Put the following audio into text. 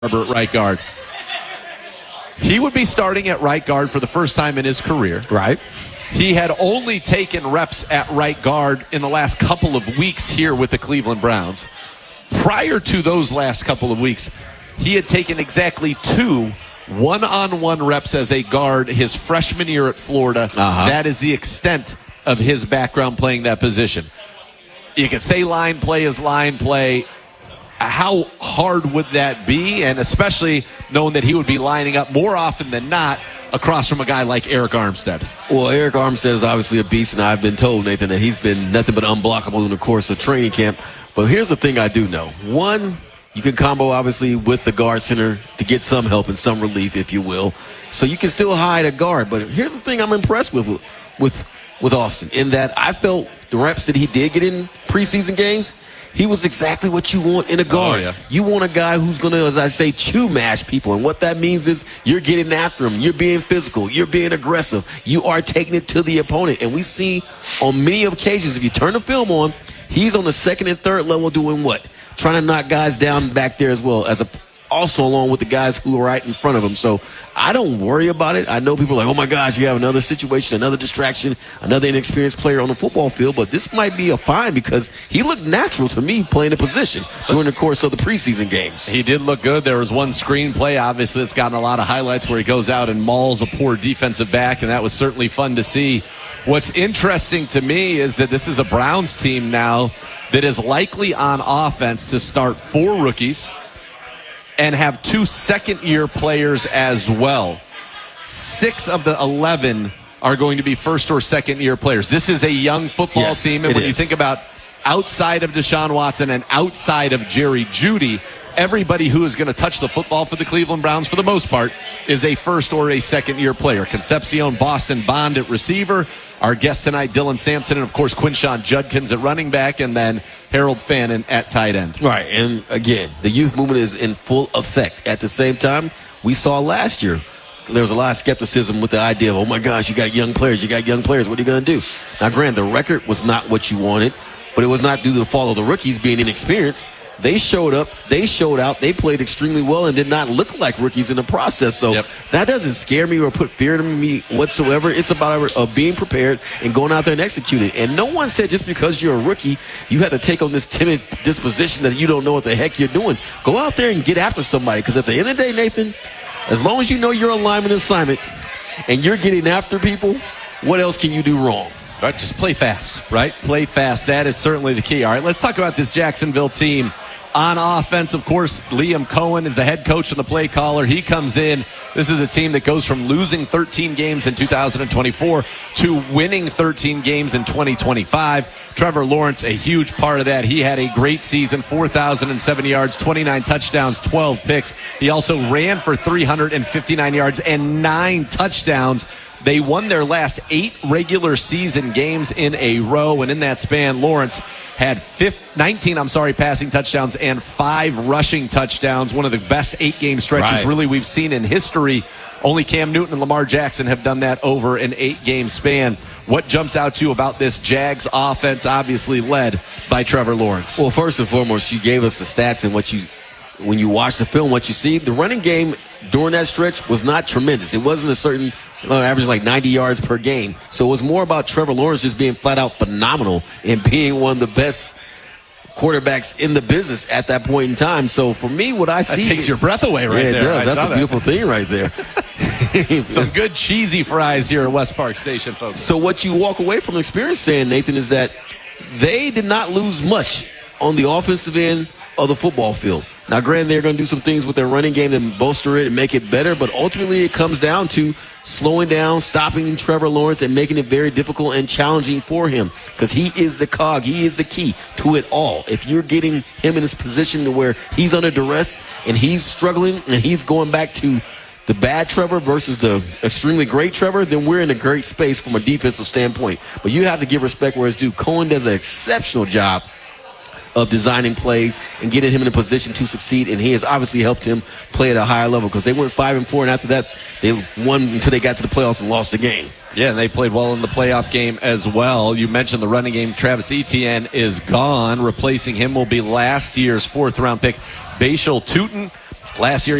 Barber at right guard. He would be starting at right guard for the first time in his career. Right. He had only taken reps at right guard in the last couple of weeks here with the Cleveland Browns. Prior to those last couple of weeks, he had taken exactly 2 one-on-one reps as a guard his freshman year at Florida. That is the extent of his background playing that position. You could say line play is line play. How hard would that be? And especially knowing that he would be lining up more often than not across from a guy like Arik Armstead. Well, Arik Armstead is obviously a beast, and I've been told, Nathan, that he's been nothing but unblockable in the course of training camp. But here's the thing I do know. One, you can combo, obviously, with the guard center to get some help and some relief, if you will. So you can still hide a guard. But here's the thing I'm impressed with Austin, in that I felt the reps that he did get in preseason games, he was exactly what you want in a guard. You want a guy who's going to, as I say, chew mash people. And what that means is you're getting after him. You're being physical. You're being aggressive. You are taking it to the opponent. And we see on many occasions, if you turn the film on, he's on the second and third level doing what? Trying to knock guys down back there as well, also along with the guys who are right in front of him. So I don't worry about it. I know people are like, oh my gosh, you have another situation, another distraction, another inexperienced player on the football field. But this might be a fine because he looked natural to me playing the position during the course of the preseason games. He did look good. There was one screenplay, obviously, that's gotten a lot of highlights where he goes out and mauls a poor defensive back, and that was certainly fun to see. What's interesting to me is that this is a Browns team now that is likely on offense to start 4 rookies and have 2 second-year players as well. 6 of the 11 are going to be first- or second-year players. This is a young football team, and when you think about outside of Deshaun Watson and outside of Jerry Jeudy, everybody who is going to touch the football for the Cleveland Browns, for the most part, is a first- or a second-year player. Concepcion, Boston Bond at receiver. Our guest tonight, Dylan Sampson, and, of course, Quinshon Judkins at running back, and then Harold Fannin at tight end. Right, and, again, the youth movement is in full effect. At the same time, we saw last year, there was a lot of skepticism with the idea of, oh, my gosh, you got young players, what are you going to do? Now, granted, the record was not what you wanted, but it was not due to the fault of the rookies being inexperienced. They showed up, they showed out, they played extremely well and did not look like rookies in the process. So that doesn't scare me or put fear in me whatsoever. It's about being prepared and going out there and executing. And no one said just because you're a rookie, you have to take on this timid disposition that you don't know what the heck you're doing. Go out there and get after somebody, because at the end of the day, Nathan, as long as you know your alignment assignment and you're getting after people, what else can you do wrong? Right, just play fast, right? Play fast. That is certainly the key. All right, let's talk about this Jacksonville team. On offense, of course, Liam Cohen is the head coach and the play caller. He comes in. This is a team that goes from losing 13 games in 2024 to winning 13 games in 2025. Trevor Lawrence, a huge part of that. He had a great season, 4,007 yards, 29 touchdowns, 12 picks. He also ran for 359 yards and 9 touchdowns. They won their last 8 regular season games in a row, and in that span, Lawrence had 19 passing touchdowns and 5 rushing touchdowns. One of the best 8-game stretches really we've seen in history. Only Cam Newton and Lamar Jackson have done that over an 8-game span. What jumps out to you about this Jags offense, obviously led by Trevor Lawrence? Well, first and foremost, you gave us the stats, and when you watch the film, what you see, the running game during that stretch was not tremendous. It wasn't a certain average like 90 yards per game. So it was more about Trevor Lawrence just being flat out phenomenal and being one of the best quarterbacks in the business at that point in time. So for me, what I see... That takes your breath away right there. It does. That's a beautiful thing right there. Some good cheesy fries here at West Park Station, folks. So what you walk away from the experience saying, Nathan, is that they did not lose much on the offensive end of the football field. Now, granted, they're going to do some things with their running game and bolster it and make it better, but ultimately it comes down to slowing down, stopping Trevor Lawrence, and making it very difficult and challenging for him, because he is the cog. He is the key to it all. If you're getting him in this position to where he's under duress and he's struggling and he's going back to the bad Trevor versus the extremely great Trevor, then we're in a great space from a defensive standpoint. But you have to give respect where it's due. Cohen does an exceptional job of designing plays and getting him in a position to succeed, and he has obviously helped him play at a higher level, because they went 5-4, and after that they won until they got to the playoffs and lost the game. Yeah, and they played well in the playoff game as well. You mentioned the running game. Travis Etienne is gone. Replacing him will be last year's 4th-round pick, Bashal Tutin. Last year,